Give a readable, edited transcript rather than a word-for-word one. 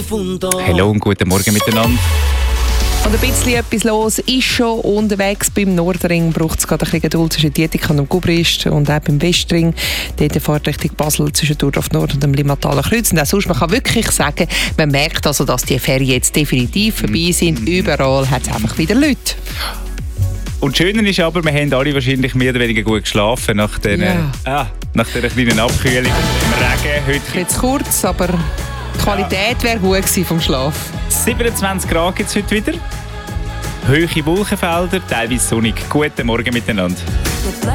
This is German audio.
profundo. Hallo und guten Morgen miteinander. Und ein bisschen etwas los ist schon unterwegs. Beim Nordring braucht es gerade ein bisschen Geduld zwischen Dietikon und Gubrist und auch beim Westring. Dort fährt Richtung Basel zwischen Durdorf Nord und dem Limmataler Kreuz. Und auch sonst, man kann wirklich sagen, man merkt also, dass die Ferien jetzt definitiv vorbei sind. Überall hat es einfach wieder Leute. Und das Schöne ist aber, wir haben alle wahrscheinlich mehr oder weniger gut geschlafen nach dieser kleinen Abkühlung im Regen. Heute Jetzt kurz, aber die Qualität wäre gut gewesen vom Schlaf. 27 Grad gibt es heute wieder. Hohe Wolkenfelder, teilweise sonnig. Guten Morgen miteinander.